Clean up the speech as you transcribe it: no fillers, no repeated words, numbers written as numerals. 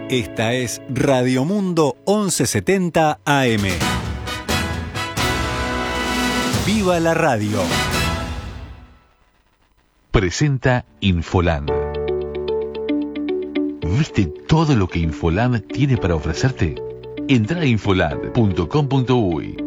Esta es Radio Mundo 1170 AM. ¡Viva la radio! Presenta Infoland. ¿Viste todo lo que Infoland tiene para ofrecerte? Entra a infoland.com.uy.